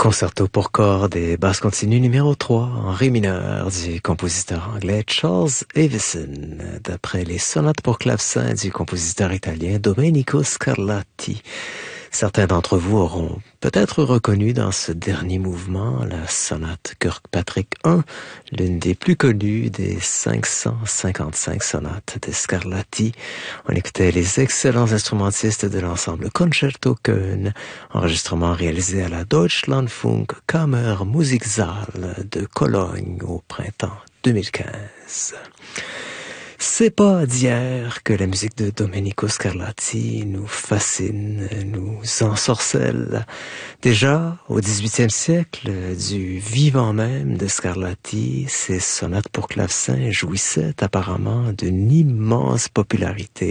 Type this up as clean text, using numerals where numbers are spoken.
Concerto pour cordes et basse continue numéro 3 en ré mineur du compositeur anglais Charles Avison, d'après les sonates pour clavecin du compositeur italien Domenico Scarlatti. Certains d'entre vous auront peut-être reconnu dans ce dernier mouvement la sonate Kirkpatrick I, l'une des plus connues des 555 sonates de Scarlatti. On écoutait les excellents instrumentistes de l'ensemble Concerto Köln, enregistrement réalisé à la Deutschlandfunk Kammermusiksaal de Cologne au printemps 2015. C'est pas d'hier que la musique de Domenico Scarlatti nous fascine, nous ensorcelle. Déjà, au XVIIIe siècle, du vivant même de Scarlatti, ses sonates pour clavecin jouissaient apparemment d'une immense popularité.